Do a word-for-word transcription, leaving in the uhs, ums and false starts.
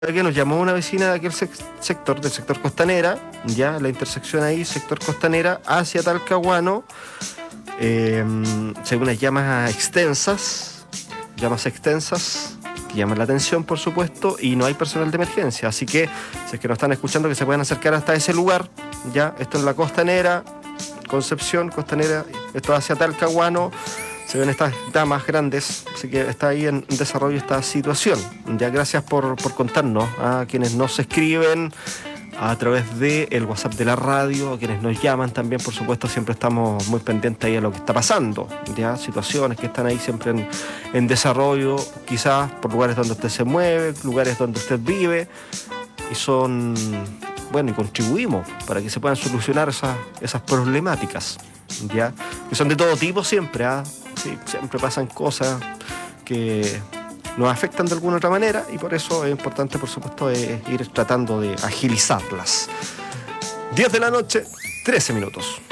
que nos llamó una vecina de aquel sec- sector, del sector Costanera, ya la intersección ahí, sector Costanera, hacia Talcahuano, eh, según unas llamas extensas, llamas extensas, que llaman la atención, por supuesto, y no hay personal de emergencia, así que si es que nos están escuchando, que se puedan acercar hasta ese lugar, ya, esto es la Costanera, Concepción, Costanera, esto hacia Talcahuano. Se ven estas damas grandes, así que está ahí en desarrollo esta situación. Ya, gracias por, por contarnos a quienes nos escriben a través del WhatsApp de la radio, a quienes nos llaman también, por supuesto, siempre estamos muy pendientes ahí a lo que está pasando, ya, situaciones que están ahí siempre en, en desarrollo, quizás por lugares donde usted se mueve, lugares donde usted vive, y son, bueno, y contribuimos para que se puedan solucionar esas, esas problemáticas, ya, que son de todo tipo siempre, ¿ah? Sí, siempre pasan cosas que nos afectan de alguna otra manera y por eso es importante, por supuesto, eh, ir tratando de agilizarlas. diez de la noche, trece minutos.